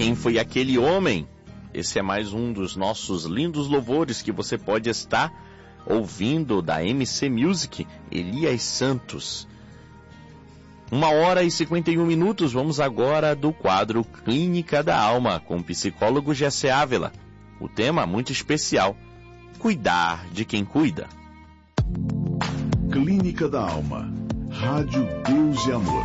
Quem foi aquele homem? Esse é mais um dos nossos lindos louvores que você pode estar ouvindo da MC Music, Elias Santos. 1h51. Vamos agora do quadro Clínica da Alma, com o psicólogo Jessé Ávila. O tema muito especial: cuidar de quem cuida. Clínica da Alma. Rádio Deus e Amor.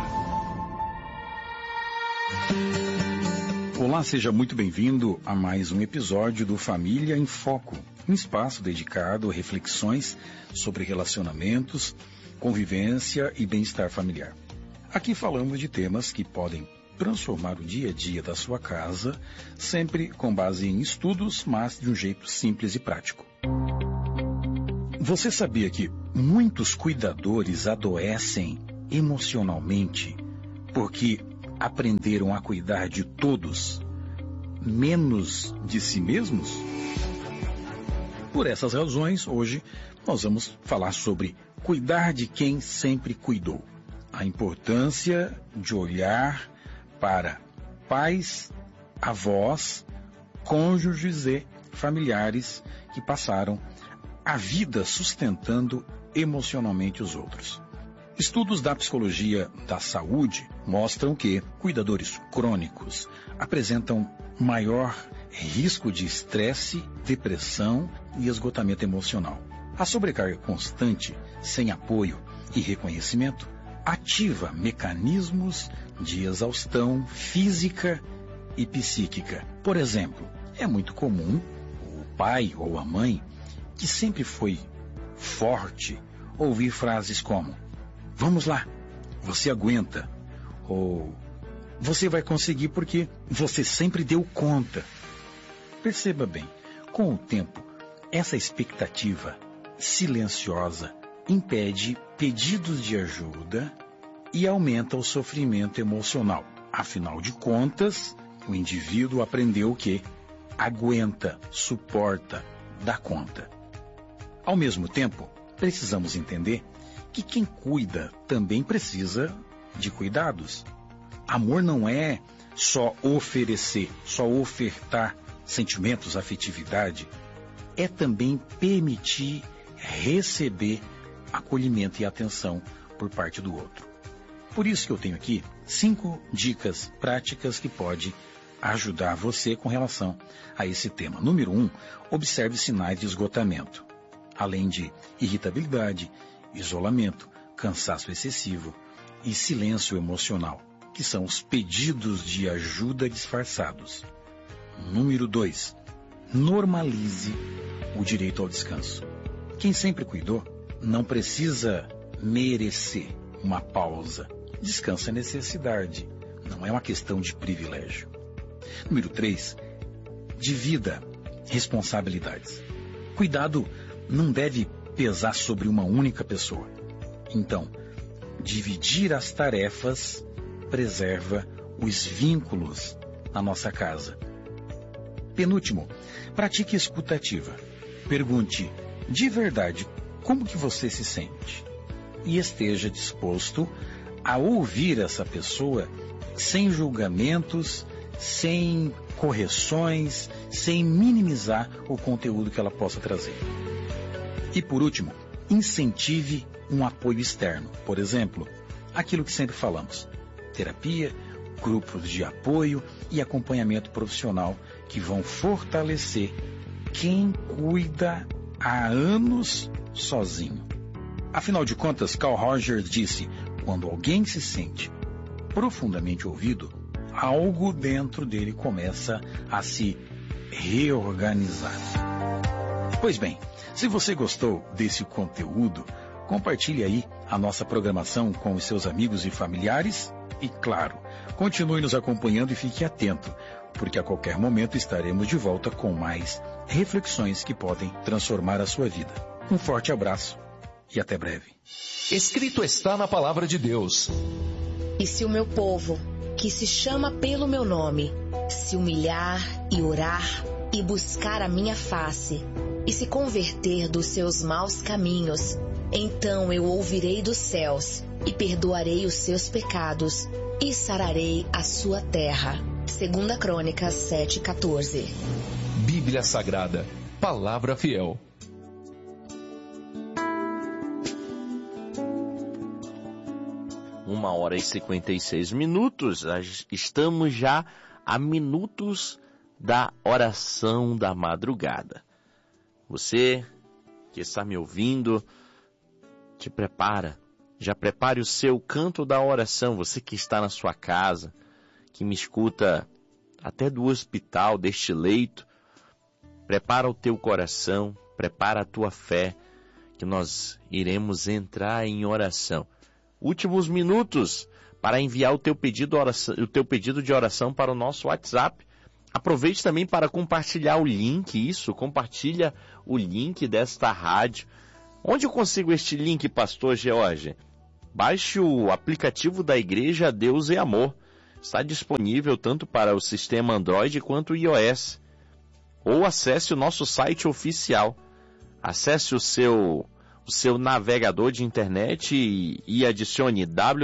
Olá, seja muito bem-vindo a mais um episódio do Família em Foco, um espaço dedicado a reflexões sobre relacionamentos, convivência e bem-estar familiar. Aqui falamos de temas que podem transformar o dia a dia da sua casa, sempre com base em estudos, mas de um jeito simples e prático. Você sabia que muitos cuidadores adoecem emocionalmente porque aprenderam a cuidar de todos, menos de si mesmos? Por essas razões, hoje nós vamos falar sobre cuidar de quem sempre cuidou. A importância de olhar para pais, avós, cônjuges e familiares que passaram a vida sustentando emocionalmente os outros. Estudos da psicologia da saúde mostram que cuidadores crônicos apresentam maior risco de estresse, depressão e esgotamento emocional. A sobrecarga constante, sem apoio e reconhecimento, ativa mecanismos de exaustão física e psíquica. Por exemplo, é muito comum o pai ou a mãe, que sempre foi forte, ouvir frases como: "Vamos lá, você aguenta", ou "Você vai conseguir porque você sempre deu conta". Perceba bem, com o tempo, essa expectativa silenciosa impede pedidos de ajuda e aumenta o sofrimento emocional. Afinal de contas, o indivíduo aprendeu que aguenta, suporta, dá conta. Ao mesmo tempo, precisamos entender que quem cuida também precisa de cuidados. Amor não é só oferecer, só ofertar sentimentos, afetividade. É também permitir receber acolhimento e atenção por parte do outro. Por isso que eu tenho aqui 5 dicas práticas que podem ajudar você com relação a esse tema. Número 1, observe sinais de esgotamento. Além de irritabilidade, isolamento, cansaço excessivo e silêncio emocional, que são os pedidos de ajuda disfarçados. Número 2, normalize o direito ao descanso. Quem sempre cuidou não precisa merecer uma pausa. Descanso é necessidade, não é uma questão de privilégio. Número 3, divida responsabilidades. Cuidado não deve pesar sobre uma única pessoa. Então, dividir as tarefas preserva os vínculos na nossa casa. Penúltimo, pratique escuta ativa. Pergunte de verdade como que você se sente e esteja disposto a ouvir essa pessoa sem julgamentos, sem correções, sem minimizar o conteúdo que ela possa trazer. E por último, incentive um apoio externo. Por exemplo, aquilo que sempre falamos: terapia, grupos de apoio e acompanhamento profissional que vão fortalecer quem cuida há anos sozinho. Afinal de contas, Carl Rogers disse: quando alguém se sente profundamente ouvido, algo dentro dele começa a se reorganizar. Pois bem, se você gostou desse conteúdo, compartilhe aí a nossa programação com os seus amigos e familiares e, claro, continue nos acompanhando e fique atento, porque a qualquer momento estaremos de volta com mais reflexões que podem transformar a sua vida. Um forte abraço e até breve. Escrito está na palavra de Deus: "E se o meu povo, que se chama pelo meu nome, se humilhar e orar e buscar a minha face, e se converter dos seus maus caminhos, então eu ouvirei dos céus e perdoarei os seus pecados e sararei a sua terra." 2 Crônicas 7:14. Bíblia Sagrada, Palavra Fiel. Uma hora e 56 minutos. Estamos já a minutos da oração da madrugada. Você que está me ouvindo, te prepara. Já prepare o seu canto da oração. Você que está na sua casa, que me escuta até do hospital, deste leito, prepara o teu coração, prepara a tua fé, que nós iremos entrar em oração. Últimos minutos para enviar o teu pedido de oração para o nosso WhatsApp. Aproveite também para compartilhar o link, compartilha o link desta rádio. Onde eu consigo este link, Pastor George? Baixe o aplicativo da Igreja Deus é Amor. Está disponível tanto para o sistema Android quanto o iOS. Ou acesse o nosso site oficial. Acesse o seu navegador de internet e adicione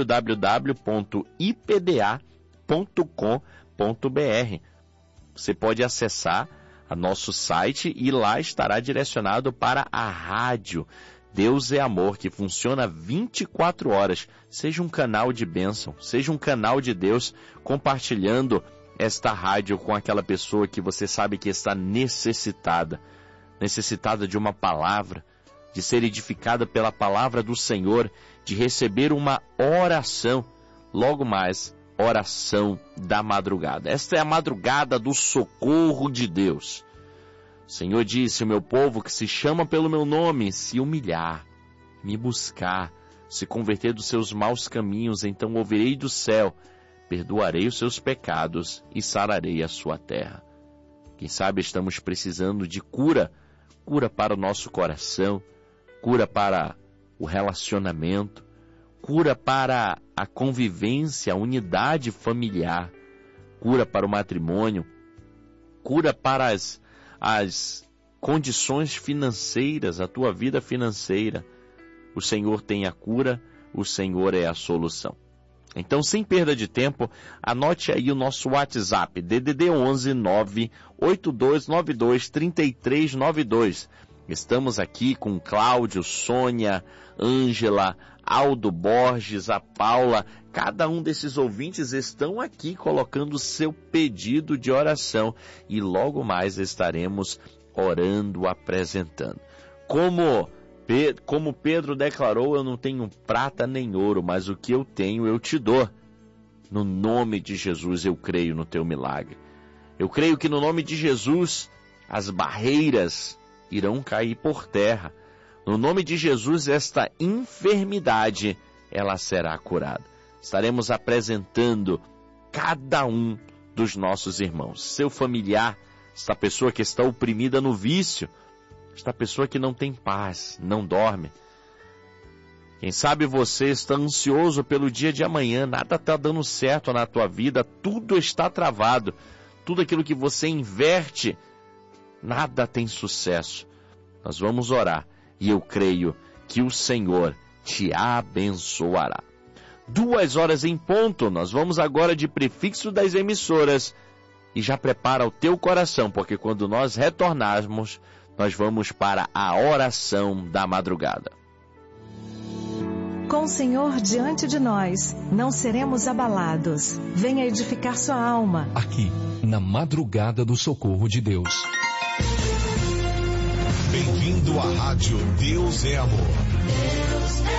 www.ipda.com.br. Você pode acessar a nosso site e lá estará direcionado para a rádio Deus é Amor, que funciona 24 horas. Seja um canal de bênção, seja um canal de Deus, compartilhando esta rádio com aquela pessoa que você sabe que está necessitada de uma palavra, de ser edificada pela palavra do Senhor, de receber uma oração, logo mais, oração da madrugada. Esta é a madrugada do socorro de Deus. O Senhor disse: o meu povo que se chama pelo meu nome, se humilhar, me buscar, se converter dos seus maus caminhos, então ouvirei do céu, perdoarei os seus pecados e sararei a sua terra. Quem sabe estamos precisando de cura para o nosso coração, cura para o relacionamento, cura para a convivência, a unidade familiar, cura para o matrimônio, cura para as condições financeiras, a tua vida financeira. O Senhor tem a cura, o Senhor é a solução. Então, sem perda de tempo, anote aí o nosso WhatsApp, DDD 11 98292 3392. Estamos aqui com Cláudio, Sônia, Ângela, Aldo Borges, a Paula. Cada um desses ouvintes estão aqui colocando o seu pedido de oração e logo mais estaremos orando, apresentando. Como Pedro declarou: eu não tenho prata nem ouro, mas o que eu tenho eu te dou. No nome de Jesus eu creio no teu milagre. Eu creio que no nome de Jesus as barreiras irão cair por terra. No nome de Jesus esta enfermidade ela será curada. Estaremos apresentando cada um dos nossos irmãos. Seu familiar, esta pessoa que está oprimida no vício, esta pessoa que não tem paz, não dorme. Quem sabe você está ansioso pelo dia de amanhã, nada está dando certo na tua vida, tudo está travado. Tudo aquilo que você inverte, nada tem sucesso. Nós vamos orar e eu creio que o Senhor te abençoará. 2h em ponto, nós vamos agora de prefixo das emissoras e já prepara o teu coração, porque quando nós retornarmos, nós vamos para a oração da madrugada. Com o Senhor diante de nós, não seremos abalados. Venha edificar sua alma. Aqui, na madrugada do socorro de Deus. Bem-vindo à rádio Deus é Amor. Deus é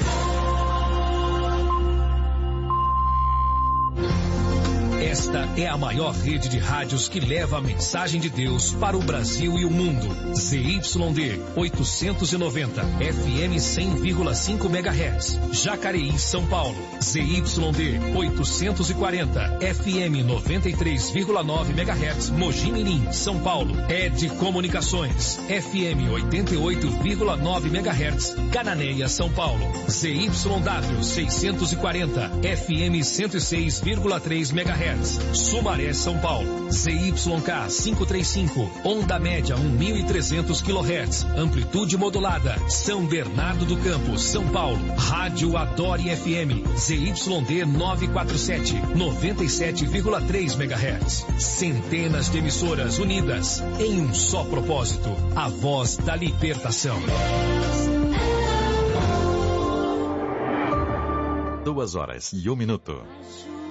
Esta é a maior rede de rádios que leva a mensagem de Deus para o Brasil e o mundo. ZYD 890, FM 100,5 MHz. Jacareí, São Paulo. ZYD 840, FM 93,9 MHz. Mogi Mirim, São Paulo. ED Comunicações, FM 88,9 MHz. Cananéia, São Paulo. ZYW 640, FM 106,3 MHz. kHz. Sumaré, São Paulo. ZYK 535, onda média 1.300 kHz. Amplitude modulada. São Bernardo do Campo, São Paulo. Rádio Adore FM. ZYD 947, 97,3 MHz. Centenas de emissoras unidas em um só propósito. A voz da libertação. 2 horas e 1 minuto.